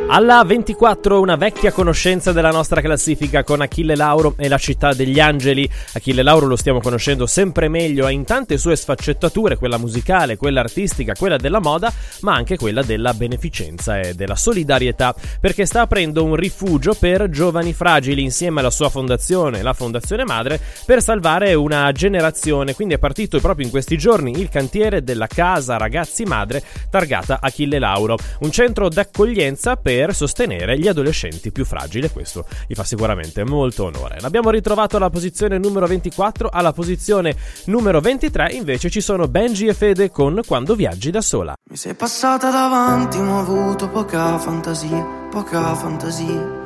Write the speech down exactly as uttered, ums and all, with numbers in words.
Alla ventiquattro una vecchia conoscenza della nostra classifica con Achille Lauro e la città degli angeli. Achille Lauro lo stiamo conoscendo sempre meglio in tante sue sfaccettature, quella musicale, quella artistica, quella della moda, ma anche quella della beneficenza e della solidarietà, perché sta aprendo un rifugio per giovani fragili insieme alla sua fondazione, la Fondazione Madre, per salvare una generazione. Quindi è partito proprio in questi giorni il cantiere della Casa Ragazzi Madre targata Achille Lauro, un centro d'accoglienza per per sostenere gli adolescenti più fragili. Questo gli fa sicuramente molto onore. L'abbiamo ritrovato alla posizione numero ventiquattro. Alla posizione numero ventitré invece ci sono Benji e Fede con Quando viaggi da sola. Mi sei passata davanti ma ho avuto poca fantasia, poca fantasia.